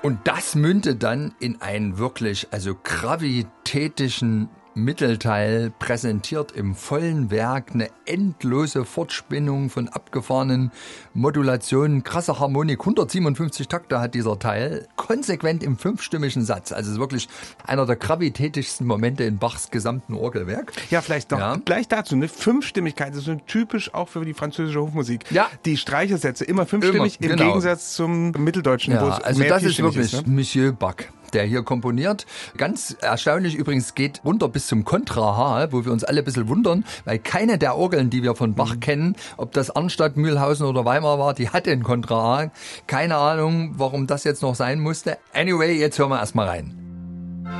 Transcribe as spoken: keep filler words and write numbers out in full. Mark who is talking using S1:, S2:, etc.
S1: Und das mündet dann in einen wirklich, also gravitätischen Mittelteil, präsentiert im vollen Werk eine endlose Fortspinnung von abgefahrenen Modulationen, krasse Harmonik, hundertsiebenundfünfzig Takte hat dieser Teil, konsequent im fünfstimmigen Satz. Also es ist wirklich einer der gravitätischsten Momente in Bachs gesamten Orgelwerk.
S2: Ja, vielleicht doch ja. gleich dazu, eine Fünfstimmigkeit ist so typisch auch für die französische Hofmusik. Ja. Die Streichersätze immer fünfstimmig, immer, genau. Im Gegensatz zum Mitteldeutschen,
S1: ja,
S2: wo es
S1: also
S2: mehr
S1: das ist wirklich
S2: ist, ne?
S1: Monsieur Bach, der hier komponiert. Ganz erstaunlich übrigens, geht runter bis zum Kontra H, wo wir uns alle ein bisschen wundern, weil keine der Orgeln, die wir von Bach mhm. kennen, ob das Arnstadt, Mühlhausen oder Weimar war, die hatte ein Kontra H. Keine Ahnung, warum das jetzt noch sein musste. Anyway, jetzt hören wir erstmal rein.